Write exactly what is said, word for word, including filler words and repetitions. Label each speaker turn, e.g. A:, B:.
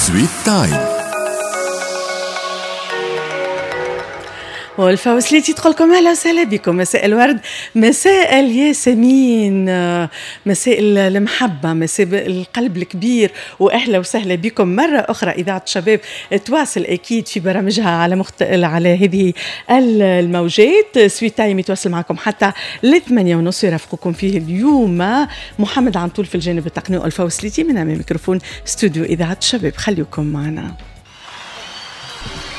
A: سويت تايم.
B: والفوسليتي تقول لكم اهلا وسهلا بكم. مساء الورد، مساء الياسمين، مساء المحبه، مساء القلب الكبير، واهلا وسهلا بكم مره اخرى. اذاعه شباب تواصل اكيد في برامجها على مخت... على هذه الموجات. سويت تايم يتواصل معكم حتى لثمانية ونص، يرافقكم فيه اليوم محمد عنطول في الجانب التقني، والفوسليتي من امام ميكروفون استوديو اذاعه شباب. خليكم معنا.